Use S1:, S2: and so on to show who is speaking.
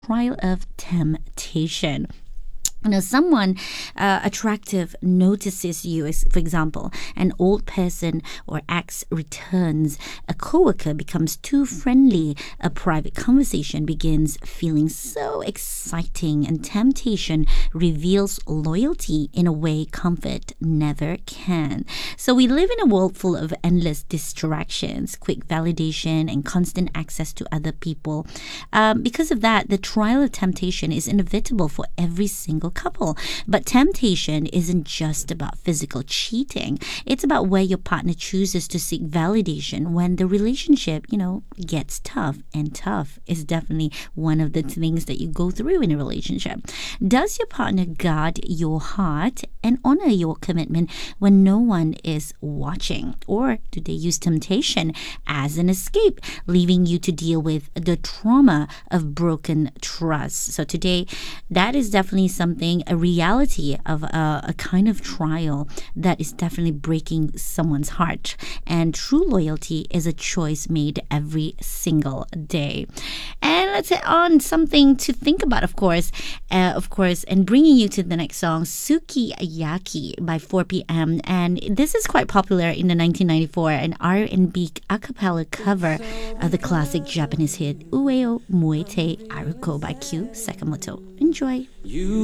S1: trial of temptation. Someone attractive notices you, as, for example, an old person or ex returns, a coworker becomes too friendly, a private conversation begins feeling so exciting, and temptation reveals loyalty in a way comfort never can. So we live in a world full of endless distractions, quick validation, and constant access to other people. Because of that, the trial of temptation is inevitable for every single couple. But temptation isn't just about physical cheating. It's about where your partner chooses to seek validation when the relationship, gets tough. And tough is definitely one of the things that you go through in a relationship. Does your partner guard your heart and honor your commitment when no one is watching? Or do they use temptation as an escape, leaving you to deal with the trauma of broken trust? So today, that is definitely something, a reality of a kind of trial that is definitely breaking someone's heart. And true loyalty is a choice made every single day. And let's hit on something to think about, of course, and bringing you to the next song, Sukiyaki by 4PM. And this is quite popular in the 1994 an R&B a cappella cover of the classic Japanese hit Ueo Muete Aruko by Q Sakamoto. Enjoy.